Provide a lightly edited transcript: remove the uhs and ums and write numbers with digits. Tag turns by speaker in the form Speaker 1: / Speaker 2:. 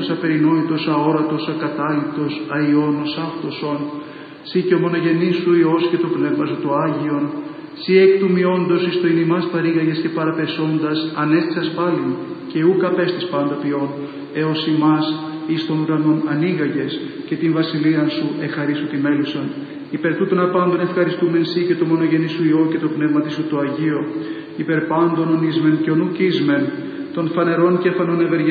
Speaker 1: απερινόητος, αόρατος, ακατάληπτος, αϊώνος, άφτωσον, σύ και ο μονογενής σου Υιός και το Πνεύμα σου το Άγιον, σύ εκ του μειόντος εις το ειν ημάς παρήγαγες και παραπεσόντας, ανέστησας πάλιν, και ούκ απέστης πάντα ποιόν, έως ημάς εις των ουρανών ανοίγαγες, και την βασιλείαν σου εχαρίσου τη μέλουσαν. Υπερ τούτων απάντων ευχαριστούμεν σύ και το μονογενή σου Υιό και το Πνεύμα σου το Αγίο, υπερ πάντων ονείσμεν και ονουκίσμεν, των φανερών και φανών ευεργετών